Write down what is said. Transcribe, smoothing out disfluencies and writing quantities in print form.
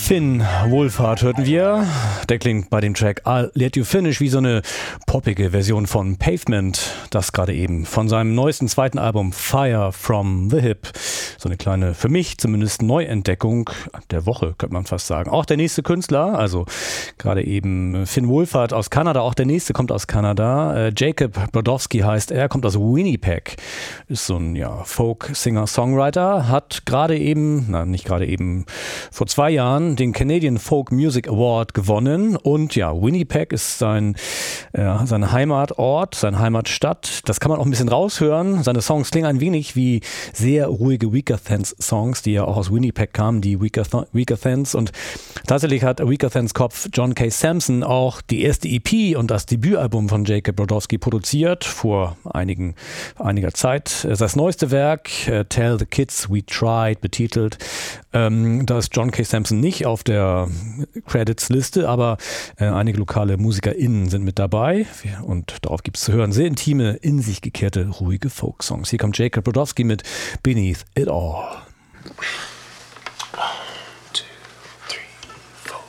Finn Wolfhard hörten wir. Der klingt bei dem Track I'll Let You Finish wie so eine poppige Version von Pavement. Das gerade eben von seinem neuesten zweiten Album Fire from the Hip. So eine kleine, für mich zumindest, Neuentdeckung der Woche, könnte man fast sagen. Auch der nächste Künstler, also gerade eben Finn Wolfhard aus Kanada, auch der nächste kommt aus Kanada. Jacob Brodowski heißt er, kommt aus Winnipeg. Ist so ein Folk-Singer-Songwriter, hat gerade eben, vor 2 Jahren den Canadian Folk Music Award gewonnen und ja, Winnipeg ist sein Heimatort, seine Heimatstadt. Das kann man auch ein bisschen raushören. Seine Songs klingen ein wenig wie sehr ruhige Weakerthans-Songs, die ja auch aus Winnipeg kamen, die Weakerthans. Und tatsächlich hat Weakerthans Kopf John K. Samson auch die erste EP und das Debütalbum von Jacob Brodowski produziert vor einiger Zeit. Das neueste Werk, Tell the Kids We Tried, betitelt. Da ist John K. Samson nicht auf der Credits-Liste, aber einige lokale MusikerInnen sind mit dabei und darauf gibt es zu hören sehr intime, in sich gekehrte, ruhige Folk-Songs. Hier kommt Jacob Brodowski mit Beneath It All.